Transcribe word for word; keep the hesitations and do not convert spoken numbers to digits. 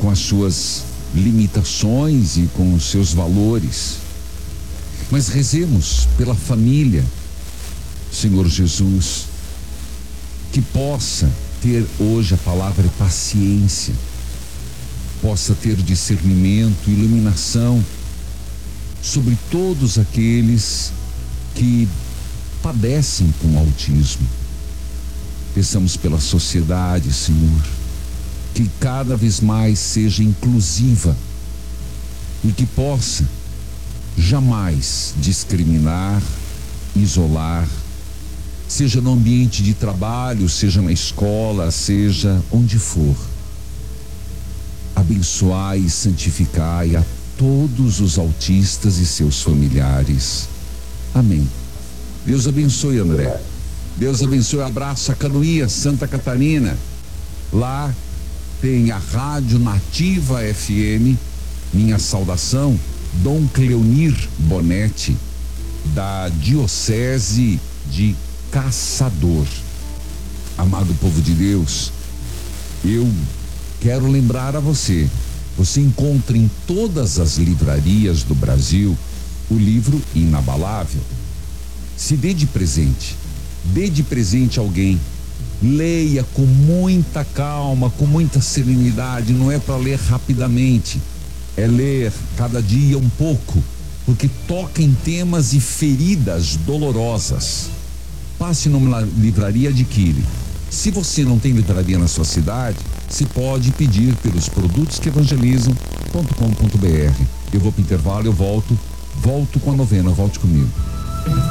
com as suas limitações e com os seus valores. Mas rezemos pela família, Senhor Jesus, que possa ter hoje a palavra paciência, possa ter discernimento, iluminação sobre todos aqueles que padecem com autismo. Peçamos pela sociedade, Senhor, que cada vez mais seja inclusiva e que possa jamais discriminar, isolar, seja no ambiente de trabalho, seja na escola, seja onde for. Abençoai e santificai a todos os autistas e seus familiares. Amém. Deus abençoe, André. Deus abençoe. Abraço a Canoinha, Santa Catarina. Lá tem a Rádio Nativa F M. Minha saudação, Dom Cleonir Bonetti, da Diocese de Caçador. Amado povo de Deus, eu quero lembrar a você, você encontra em todas as livrarias do Brasil o livro Inabalável. Se dê de presente, dê de presente a alguém, leia com muita calma, com muita serenidade, não é para ler rapidamente, é ler cada dia um pouco, porque toca em temas e feridas dolorosas. Passe numa livraria, adquire. Se você não tem livraria na sua cidade, se pode pedir pelos produtos que evangelizam ponto com ponto br. Eu vou para o intervalo, eu volto, volto com a novena, volte comigo.